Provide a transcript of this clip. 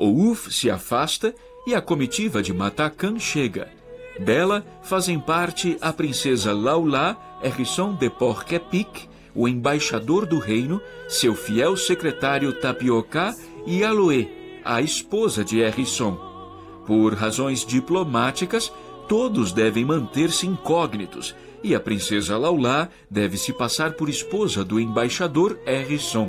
Ouf se afasta e a comitiva de Matacan chega. Dela fazem parte a princesa Laulá, Hérisson de Porc-Épic, o embaixador do reino, seu fiel secretário Tapioca e Aloé, a esposa de Hérisson. Por razões diplomáticas, todos devem manter-se incógnitos, e a princesa Laulá deve se passar por esposa do embaixador Hérisson.